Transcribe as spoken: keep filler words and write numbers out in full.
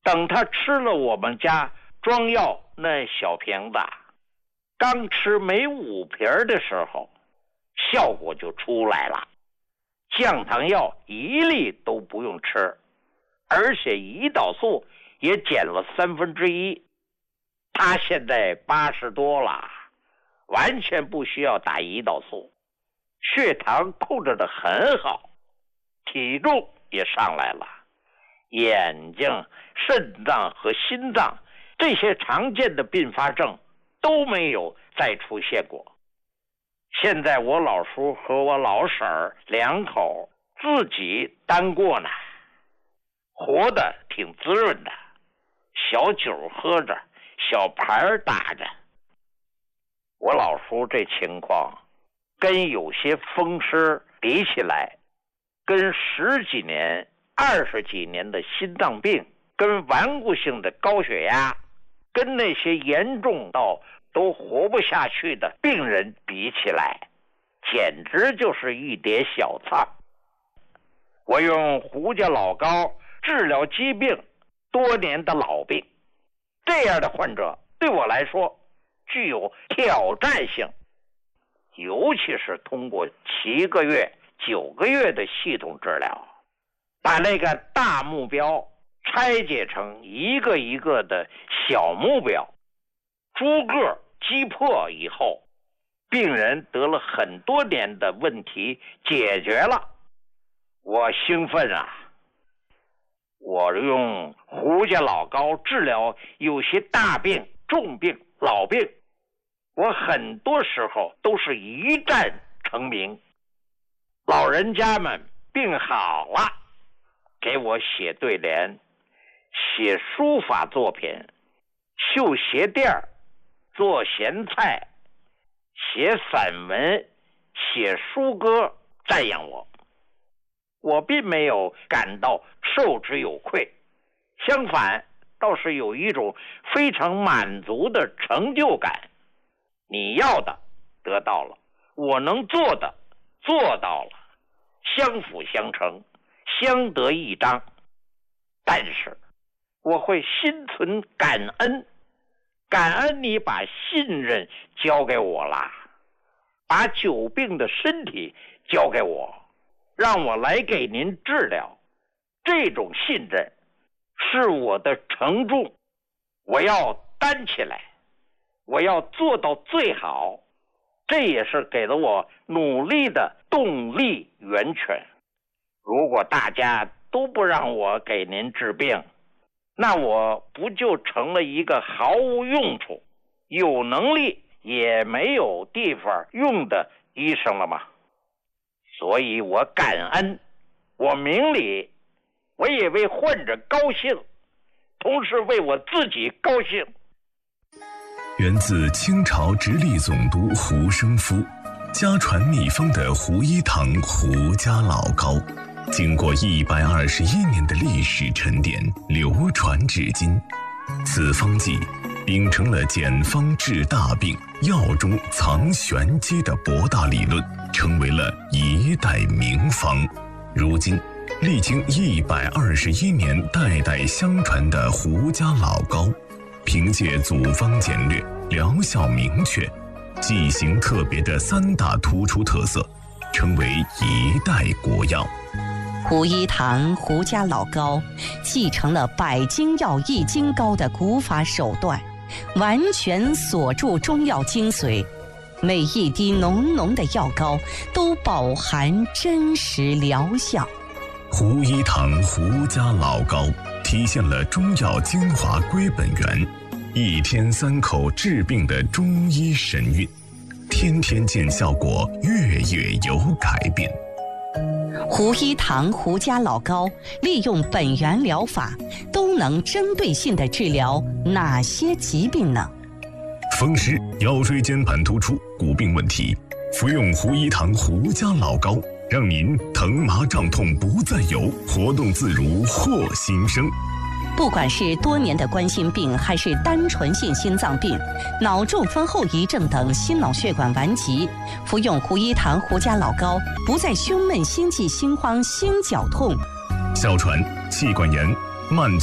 等他吃了我们家装药那小瓶子，刚吃没五瓶的时候，效果就出来了。降糖药一粒都不用吃，而且胰岛素也减了三分之一。他现在八十多了，完全不需要打胰岛素，血糖控制得很好，体重也上来了，眼睛、肾脏和心脏这些常见的并发症都没有再出现过。现在我老叔和我老婶儿两口自己单过呢，活得挺滋润的，小酒喝着，小牌打着。我老叔这情况跟有些风湿比起来，跟十几年、二十几年的心脏病，跟顽固性的高血压，跟那些严重到都活不下去的病人比起来，简直就是一碟小菜。我用胡家老膏治疗疾病多年的老病，这样的患者对我来说具有挑战性，尤其是通过七个月、九个月的系统治疗，把那个大目标拆解成一个一个的小目标，逐个击破以后，病人得了很多年的问题解决了。我兴奋啊！我用胡家老膏治疗有些大病、重病、老病，我很多时候都是一战成名。老人家们病好了，给我写对联，写书法作品，绣鞋垫，做咸菜，写散文，写书歌，赞扬我。我并没有感到受之有愧，相反，倒是有一种非常满足的成就感。你要的得到了，我能做的做到了，相辅相成，相得益彰。但是我会心存感恩，感恩你把信任交给我啦，把久病的身体交给我，让我来给您治疗。这种信任是我的承重，我要担起来，我要做到最好，这也是给了我努力的动力源泉。如果大家都不让我给您治病，那我不就成了一个毫无用处、有能力也没有地方用的医生了吗？所以我感恩，我明理，我也为患者高兴，同时为我自己高兴。 源自清朝直隶总督胡生夫，家传秘方的胡一堂胡家老膏，经过一百二十一年的历史沉淀，流传至今。此方剂秉承了简方治大病、药中藏玄机的博大理论，成为了一代名方。如今历经一百二十一年代代相传的胡家老膏，凭借组方简略、疗效明确、剂型特别的三大突出特色，成为一代国药。 胡一堂胡家老膏继承了百金药益精膏的古法手段，完全锁住中药精髓，每一滴浓浓的药膏都饱含真实疗效。 胡一堂胡家老膏体现了中药精华归本源，一天三口治病的中医神韵，天天见效果，月月有改变。 胡一堂胡家老膏利用本源疗法，都能针对性地治疗哪些疾病呢？ 风湿、腰椎间盘突出、骨病问题，服用胡一堂胡家老膏，让您疼麻胀痛不再有，活动自如获新生。 不管是多年的冠心病，还是单纯性心脏病、脑中风后遗症等心脑血管顽疾，服用胡一堂胡家老膏，不再胸闷、心悸、心慌、心绞痛。 哮喘、气管炎、慢